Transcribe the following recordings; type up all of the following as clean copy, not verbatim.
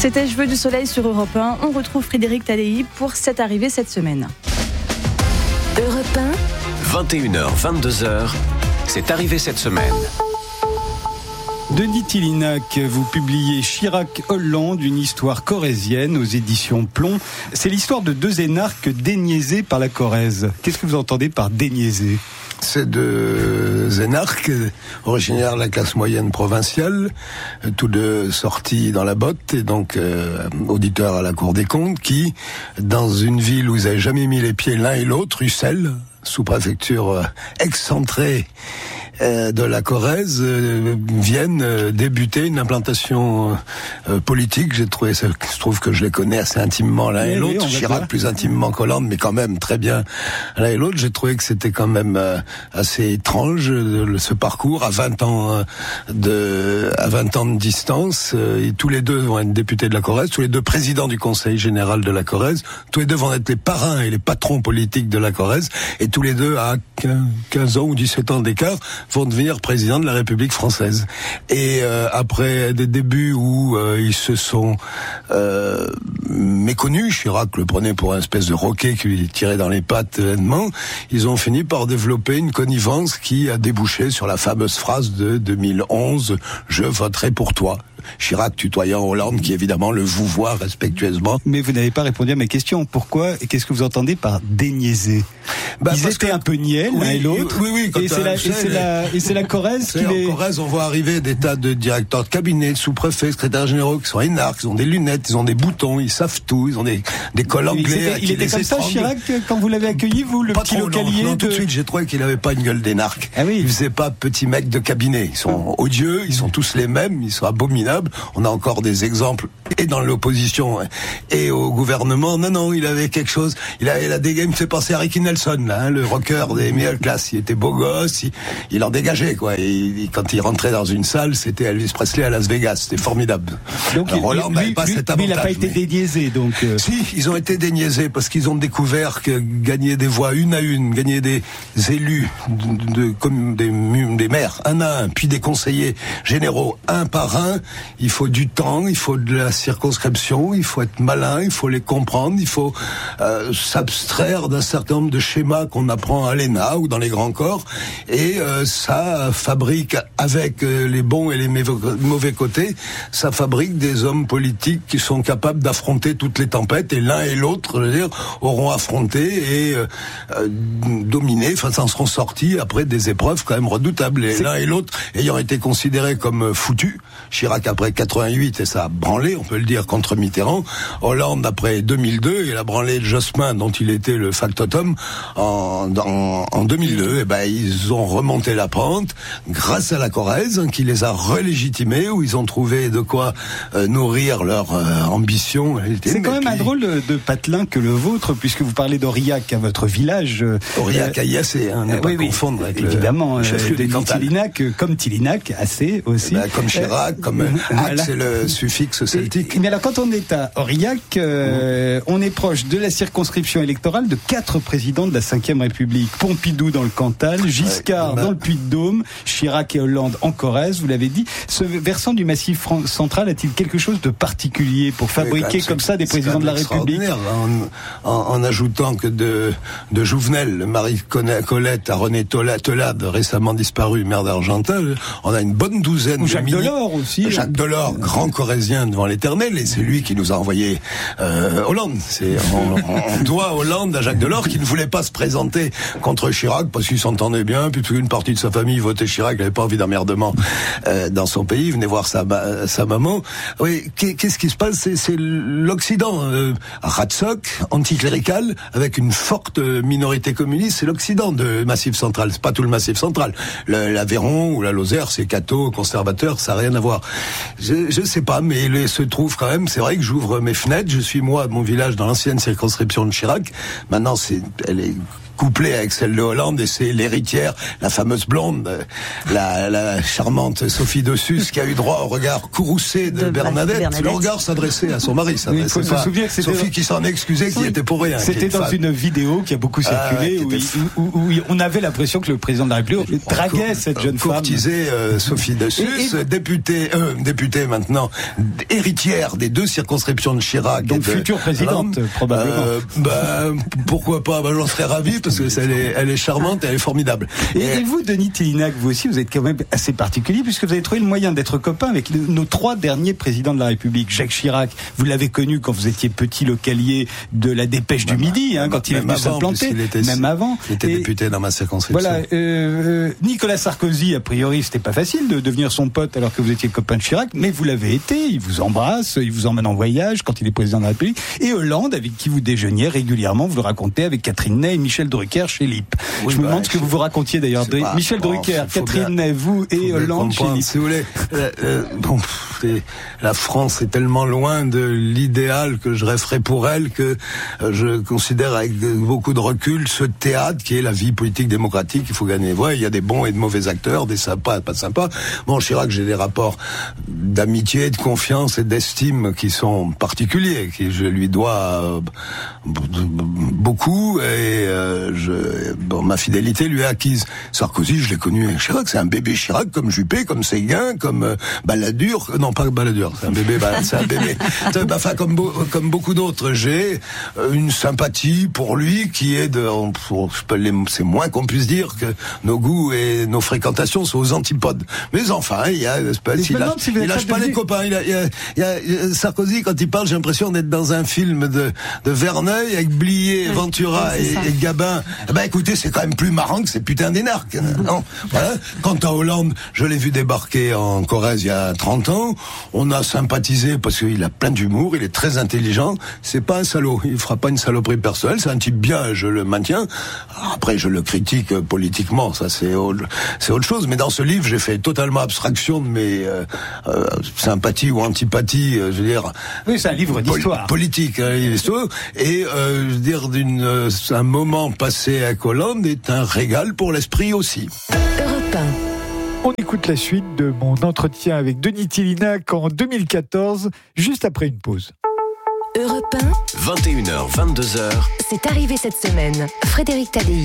C'était Je veux du soleil sur Europe 1. On retrouve Frédéric Tadei pour cette arrivée cette semaine. Europe 1. 21h, 22h, c'est arrivé cette semaine. Denis Tillinac, vous publiez Chirac-Hollande, une histoire corrézienne aux éditions Plomb. C'est l'histoire de deux énarques déniaisés par la Corrèze. Qu'est-ce que vous entendez par déniaisés ? C'est deux énarques originaires de la classe moyenne provinciale, tous deux sortis dans la botte et donc auditeurs à la Cour des comptes, qui, dans une ville où ils n'avaient jamais mis les pieds l'un et l'autre, Ussel, sous-préfecture excentrée de la Corrèze, viennent débuter une implantation politique. Je trouve que je les connais assez intimement l'un et l'autre. Chirac plus intimement qu'Hollande, mais quand même très bien l'un et l'autre. J'ai trouvé que c'était quand même assez étrange ce parcours à 20 ans de distance. Et tous les deux vont être députés de la Corrèze, tous les deux présidents du Conseil général de la Corrèze, tous les deux vont être les parrains et les patrons politiques de la Corrèze, et tous les deux à 15 ans ou 17 ans d'écart vont devenir président de la République française. Et après des débuts où ils se sont méconnus, Chirac le prenait pour un espèce de roquet qui lui tirait dans les pattes lentement, ils ont fini par développer une connivence qui a débouché sur la fameuse phrase de 2011 « Je voterai pour toi ». Chirac tutoyant Hollande, qui évidemment le vouvoie respectueusement. Mais vous n'avez pas répondu à ma question. Pourquoi et qu'est-ce que vous entendez par déniaiser ? Ils étaient un peu niais l'un et l'autre. Oui. Et c'est la Corrèze qui les... En Corrèze, on voit arriver des tas de directeurs de cabinet, de sous-préfets, secrétaires généraux qui sont énarques, ils ont des lunettes, ils ont des boutons, ils savent tout, ils ont des cols anglais. Il était comme ça, Chirac, quand vous l'avez accueilli, vous, le petit localier non, tout de suite, j'ai trouvé qu'il n'avait pas une gueule d'énarque. Ah oui. Il faisait pas petit mec de cabinet. Ils sont odieux, ils sont tous les mêmes, ils sont abominables. On a encore des exemples, et dans l'opposition et au gouvernement. Non, il avait quelque chose. Il avait la dégâts. Il me fait penser à Ricky Nelson, là, le rocker des middle class. Il était beau gosse, il en dégageait, quoi. Et quand il rentrait dans une salle, c'était Elvis Presley à Las Vegas. C'était formidable. Donc, Hollande n'avait pas cet avantage. Il n'a pas été déniaisé, donc. Si, ils ont été déniaisés parce qu'ils ont découvert que gagner des voix une à une, gagner des élus comme des maires un à un, puis des conseillers généraux un par un, il faut du temps, il faut de la circonscription, il faut être malin, il faut les comprendre, il faut s'abstraire d'un certain nombre de schémas qu'on apprend à l'ENA ou dans les grands corps, et ça fabrique, avec les bons et les mauvais côtés, ça fabrique des hommes politiques qui sont capables d'affronter toutes les tempêtes, et l'un et l'autre, je veux dire, auront affronté et dominé, enfin s'en seront sortis après des épreuves quand même redoutables, et l'un et l'autre ayant été considérés comme foutus. Chirac après 88 et ça a branlé, on peut le dire, contre Mitterrand. Hollande après 2002 et la branlée de Jospin dont il était le factotum en 2002. Et ben ils ont remonté la pente grâce à la Corrèze qui les a relégitimés, où ils ont trouvé de quoi nourrir leur ambition. C'est quand même un drôle de patelin que le vôtre, puisque vous parlez d'Aurillac à votre village. Aurillac à Yassé, ne pas confondre avec évidemment, le chef-lieu du Cantal. Tillinac, comme Tillinac, assez aussi. Comme Chirac, comme Ac, c'est le suffixe celtique. Mais alors, quand on est à Aurillac, on est proche de la circonscription électorale de 4 présidents de la Ve République. Pompidou dans le Cantal, Giscard dans le Puy-de-Dôme, Chirac et Hollande en Corrèze, vous l'avez dit. Ce versant du Massif central a-t-il quelque chose de particulier pour fabriquer comme ça des présidents de la République ? En ajoutant que de Jouvenel, Marie-Colette à René Tolade, récemment disparu, maire d'Argental, on a une bonne douzaine de Jacques Delors aussi. Jacques Delors, grand corrézien devant l'éternel, et c'est lui qui nous a envoyé Hollande. On doit Hollande à Jacques Delors, qui ne voulait pas se présenter contre Chirac parce qu'il s'entendait bien, puis une partie de sa famille votait Chirac, il n'avait pas envie d'emmerdement dans son pays, il venait voir sa maman. Oui, qu'est-ce qui se passe ? C'est l'Occident, Ratsoc, anticlérical, avec une forte minorité communiste, c'est l'Occident de Massif central, c'est pas tout le Massif central. L'Aveyron ou la Lozère, c'est catho, conservateur, ça n'a rien à voir. Je sais pas, mais il se trouve quand même, c'est vrai que j'ouvre mes fenêtres, je suis moi, mon village, dans l'ancienne circonscription de Chirac, maintenant elle est couplée avec celle de Hollande, et c'est l'héritière, la fameuse blonde, la charmante Sophie Dossus, qui a eu droit au regard courroucé de Bernadette. Le regard s'adressait à son mari, ça il faut se souvenir que c'était Sophie qui s'en excusait, qui était pour rien. C'était dans une vidéo qui a beaucoup circulé, où on avait l'impression que le président de la République draguait cette jeune femme. Courtisait Sophie Dossus, députée maintenant, héritière des 2 circonscriptions de Chirac. Donc future présidente, probablement. Pourquoi pas, j'en serais ravi, parce que elle est charmante et elle est formidable. Et vous, Denis Tillinac, vous aussi, vous êtes quand même assez particulier, puisque vous avez trouvé le moyen d'être copain avec nos 3 derniers présidents de la République. Jacques Chirac, vous l'avez connu quand vous étiez petit localier de la Dépêche du Midi, quand il est venu s'implanter. Même avant. Il était député dans ma circonscription. Voilà. Nicolas Sarkozy, a priori, c'était pas facile de devenir son pote alors que vous étiez copain de Chirac, mais vous l'avez été. Il vous embrasse, il vous emmène en voyage quand il est président de la République. Et Hollande, avec qui vous déjeuniez régulièrement, vous le racontez, avec Catherine Ney et Michel Drucker chez LIP. Je me demande ce que vous racontiez d'ailleurs. Michel Drucker, Catherine Ney, vous et Hollande chez LIP. Si vous voulez, la France est tellement loin de l'idéal que je rêverais pour elle que je considère avec beaucoup de recul ce théâtre qui est la vie politique démocratique. Il faut gagner. Ouais, il y a des bons et de mauvais acteurs, des sympas, pas sympas. Bon, Chirac, j'ai des rapports d'amitié, de confiance et d'estime qui sont particuliers, qui je lui dois beaucoup, et ma fidélité lui est acquise. Sarkozy, je l'ai connu. Chirac, c'est un bébé Chirac, comme Juppé, comme Séguin, comme Balladur. Non, pas Balladur, c'est un bébé. C'est un bébé. Enfin, comme beaucoup d'autres, j'ai une sympathie pour lui qui est c'est moins qu'on puisse dire que nos goûts et nos fréquentations sont aux antipodes. Mais enfin, il lâche pas les copains. Il y a Sarkozy, quand il parle, j'ai l'impression d'être dans un film de Verneuil avec Blier, Ventura et Gabin. Écoutez, c'est quand même plus marrant que ces putains d'énarques. Non, voilà. Quant à Hollande, je l'ai vu débarquer en Corrèze il y a 30 ans. On a sympathisé parce qu'il a plein d'humour, il est très intelligent. C'est pas un salaud. Il fera pas une saloperie personnelle. C'est un type bien, je le maintiens. Après, je le critique politiquement. Ça, c'est autre chose. Mais dans ce livre, j'ai fait totalement abstraction de mes sympathies ou antipathies, je veux dire. Oui, c'est un livre d'histoire. Politique, histoire. Et, je veux dire, un moment passé avec Hollande est un régal pour l'esprit aussi. Europe 1. On écoute la suite de mon entretien avec Denis Tillinac en 2014, juste après une pause. Europe 1. 21h, 22h. C'est arrivé cette semaine. Frédéric Tadei.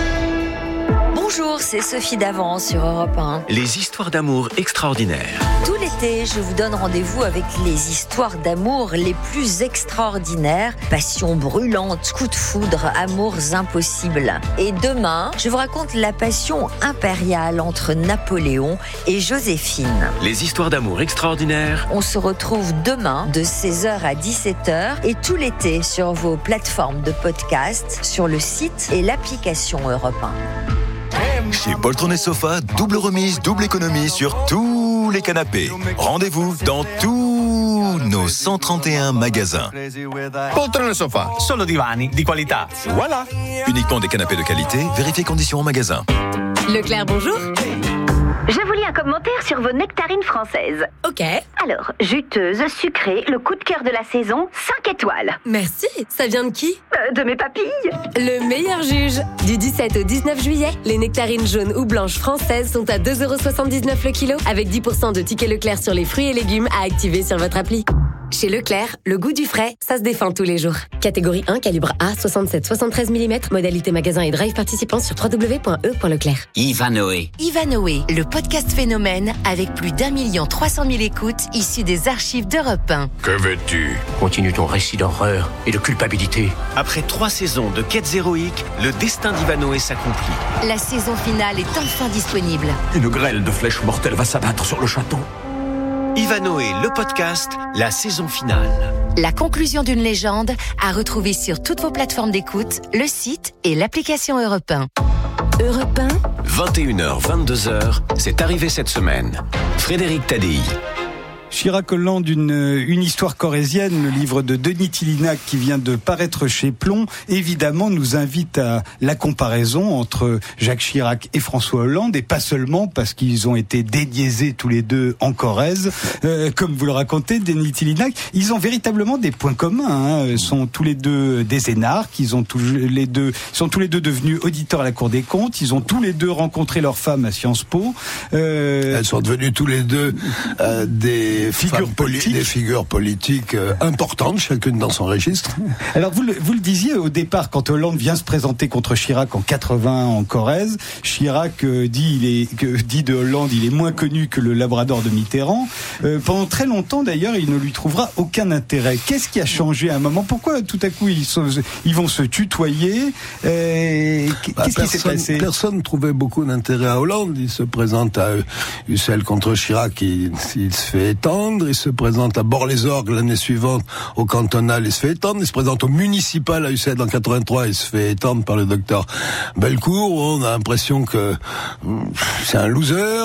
Bonjour, c'est Sophie Davant sur Europe 1. Les histoires d'amour extraordinaires. Tout l'été, je vous donne rendez-vous avec les histoires d'amour les plus extraordinaires. Passion brûlante, coups de foudre, amours impossibles. Et demain, je vous raconte la passion impériale entre Napoléon et Joséphine. Les histoires d'amour extraordinaires. On se retrouve demain de 16h à 17h et tout l'été sur vos plateformes de podcast, sur le site et l'application Europe 1. Chez Poltron et Sofa, double remise, double économie sur tous les canapés. Rendez-vous dans tous nos 131 magasins. Poltron et Sofa, solo divani di qualità. Voilà. Uniquement des canapés de qualité, vérifiez conditions en magasin. Leclerc, bonjour. Je vous lis un commentaire sur vos nectarines françaises. Ok. Alors, juteuse, sucrée, le coup de cœur de la saison, 5 étoiles. Merci. Ça vient de qui ? De mes papilles. Le meilleur juge. Du 17 au 19 juillet, les nectarines jaunes ou blanches françaises sont à 2,79€ le kilo, avec 10% de tickets Leclerc sur les fruits et légumes à activer sur votre appli. Chez Leclerc, le goût du frais, ça se défend tous les jours. Catégorie 1, calibre A, 67-73 mm, modalité magasin et drive participant sur www.e.leclerc. Ivanoé, le podcast phénomène avec plus d'1 300 000 écoutes issues des archives d'Europe 1. Que veux-tu ? Continue ton récit d'horreur et de culpabilité. Après 3 saisons de quêtes héroïques, le destin d'Ivanoé s'accomplit. La saison finale est enfin disponible. Une grêle de flèches mortelles va s'abattre sur le château. Ivanoé, le podcast, la saison finale. La conclusion d'une légende à retrouver sur toutes vos plateformes d'écoute, le site et l'application Europe 1. Europe 1. 21h, 22h, c'est arrivé cette semaine. Frédéric Tadei. Chirac-Hollande, une histoire corrézienne, le livre de Denis Tillinac qui vient de paraître chez Plomb, évidemment nous invite à la comparaison entre Jacques Chirac et François Hollande, et pas seulement parce qu'ils ont été déniaisés tous les deux en Corrèze, comme vous le racontez, Denis Tillinac. Ils ont véritablement des points communs, hein. Sont tous les deux des énarques, sont tous les deux devenus auditeurs à la Cour des comptes, ils ont tous les deux rencontré leur femme à Sciences Po. Elles sont devenues tous les deux des figures politiques importantes, chacune dans son registre. Alors vous le disiez au départ, quand Hollande vient se présenter contre Chirac en 80 en Corrèze, Chirac dit de Hollande, il est moins connu que le Labrador de Mitterrand. Pendant très longtemps d'ailleurs, il ne lui trouvera aucun intérêt. Qu'est-ce qui a changé à un moment? Pourquoi tout à coup ils vont se tutoyer? Qu'est-ce qui s'est passé? Personne ne trouvait beaucoup d'intérêt à Hollande. Il se présente à Ussel contre Chirac, il se fait étendre. Il se présente à Bord-les-Orgues l'année suivante au cantonal, il se fait étendre. Il se présente au municipal à Ussel en 83, il se fait étendre par le docteur Bellecour. On a l'impression que c'est un loser.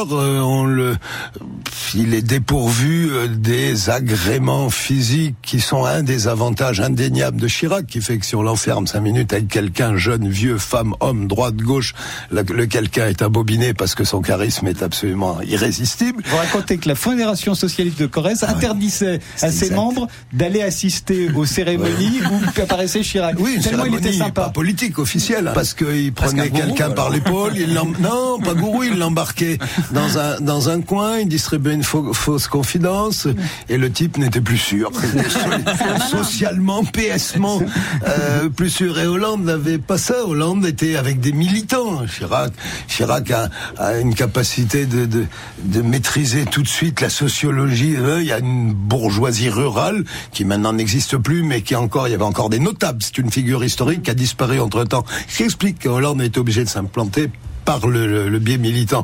Il est dépourvu des agréments physiques qui sont un des avantages indéniables de Chirac, qui fait que si on l'enferme 5 minutes avec quelqu'un, jeune, vieux, femme, homme, droite, gauche, le quelqu'un est abobiné parce que son charisme est absolument irrésistible. Vous racontez que la Fédération socialiste de Corrèze interdisait à ses membres d'aller assister aux cérémonies où apparaissait Chirac. Oui, tellement il était sympa. Pas politique, officielle, parce qu'il prenait quelqu'un par l'épaule, non, pas gourou, il l'embarquait dans un coin, il distribuait une fausse confidence, et le type n'était plus sûr. Socialement, PSment, plus sûr. Et Hollande n'avait pas ça. Hollande était avec des militants. Chirac a une capacité de maîtriser tout de suite la sociologie. Il y a une bourgeoisie rurale qui maintenant n'existe plus, mais il y avait encore des notables. C'est une figure historique qui a disparu entre-temps. Ce qui explique que Hollande a été obligé de s'implanter par le biais militant.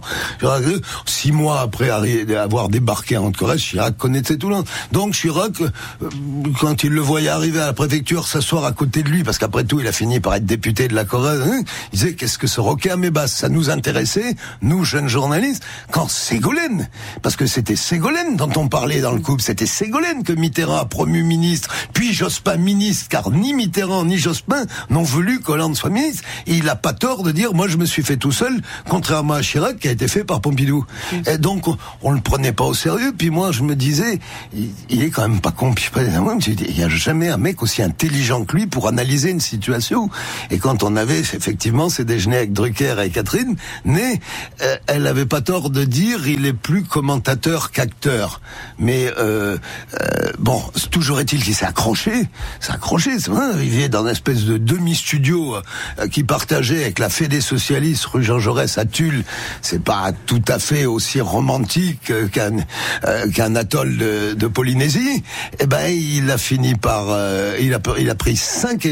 6 mois après avoir débarqué en Corrèze, Chirac connaissait tout le monde. Donc Chirac, quand il le voyait arriver à la préfecture, s'asseoir à côté de lui, parce qu'après tout, il a fini par être député de la Corrèze, il disait, qu'est-ce que ce roquet à mes basses? Ça nous intéressait, nous, jeunes journalistes, quand Ségolène, parce que c'était Ségolène dont on parlait dans le couple, c'était Ségolène que Mitterrand a promu ministre, puis Jospin ministre, car ni Mitterrand ni Jospin n'ont voulu qu'Hollande soit ministre. Et il a pas tort de dire, moi je me suis fait tout seul, contrairement à Chirac qui a été fait par Pompidou. Et donc on le prenait pas au sérieux. Puis moi je me disais, il est quand même pas con. Puis il y a jamais un mec aussi intelligent que lui pour analyser une situation. Et quand on avait effectivement ces déjeuners avec Drucker et Catherine, elle avait pas tort de dire, il est plus commentateur qu'acteur. Mais bon, toujours est-il qu'il s'est accroché. C'est vrai, arrivé dans une espèce de demi-studio qui partageait avec la Fédé socialiste rue Jean Jaurès à Tulle. C'est pas tout à fait aussi romantique qu'un atoll de Polynésie. Eh ben, il a fini par, il a pris 5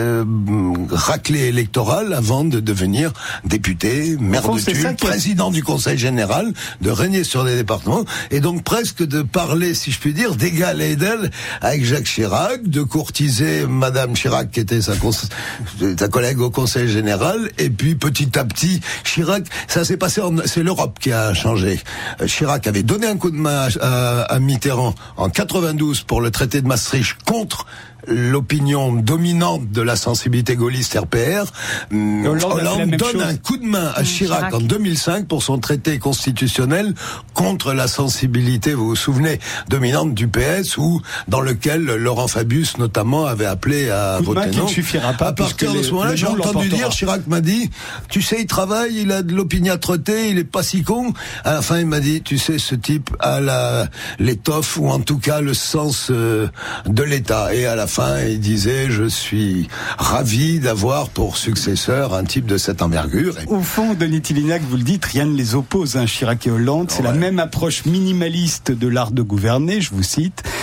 raclées électorales avant de devenir député, maire de Tulle, président du Conseil général, de régner sur les départements, et donc presque de parler, si je puis dire, d'égal à égal avec Jacques Chirac, de courtiser Madame Chirac, qui était sa collègue au Conseil général, et puis petit à petit, Chirac, ça s'est passé, c'est l'Europe qui a changé. Chirac avait donné un coup de main à Mitterrand en 92 pour le traité de Maastricht contre l'opinion dominante de la sensibilité gaulliste RPR. Hollande donne un coup de main à Chirac en 2005 pour son traité constitutionnel contre la sensibilité, vous vous souvenez, dominante du PS, ou dans lequel Laurent Fabius notamment avait appelé à voter non. Suffira pas. À partir de ce moment-là, j'ai entendu dire, Chirac m'a dit, tu sais, il travaille, il a de l'opiniâtreté, il est pas si con. À la fin, il m'a dit, tu sais, ce type a l'étoffe, ou en tout cas le sens de l'État. Et à la fin, il disait, je suis ravi d'avoir pour successeur un type de cette envergure. Au fond, Denis Tillinac, vous le dites, rien ne les oppose, Chirac et Hollande. C'est la même approche minimaliste de l'art de gouverner, je vous cite.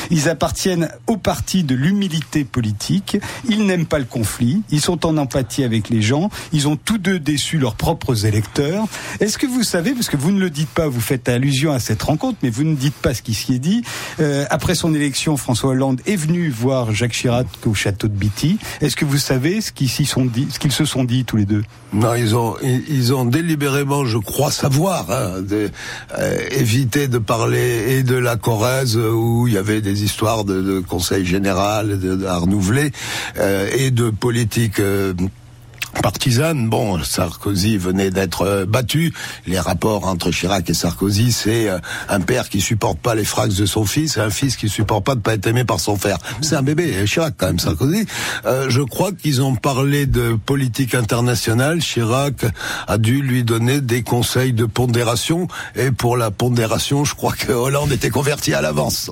Ils appartiennent au parti de l'humilité politique. Ils n'aiment pas le conflit. Ils sont en empathie avec les gens. Ils ont tous deux déçu leurs propres électeurs. Est-ce que vous savez, parce que vous ne le dites pas, vous faites allusion à cette rencontre, mais vous ne dites pas ce qui s'y est dit. Après son élection, François Hollande est venu voir Jacques Chirac au château de Bitty. Est-ce que vous savez ce qu'ils se sont dit tous les deux? Non, ils ont délibérément, je crois savoir, évité de parler et de la Corrèze où il y avait des histoires de conseil général, à renouveler, et de politique partisane. Bon, Sarkozy venait d'être battu. Les rapports entre Chirac et Sarkozy, c'est un père qui supporte pas les fraxes de son fils et un fils qui supporte pas de pas être aimé par son frère. C'est un bébé, Chirac quand même, Sarkozy. Je crois qu'ils ont parlé de politique internationale. Chirac a dû lui donner des conseils de pondération, et pour la pondération, je crois que Hollande était converti à l'avance.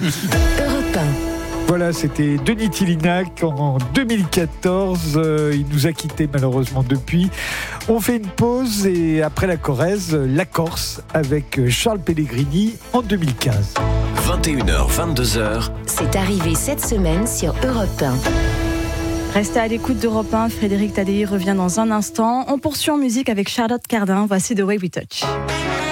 Voilà, c'était Denis Tillinac en 2014. Il nous a quittés malheureusement depuis. On fait une pause et après la Corrèze, la Corse avec Charles Pellegrini en 2015. 21h, 22h. C'est arrivé cette semaine sur Europe 1. Restez à l'écoute d'Europe 1. Frédéric Tadei revient dans un instant. On poursuit en musique avec Charlotte Cardin. Voici The Way We Touch.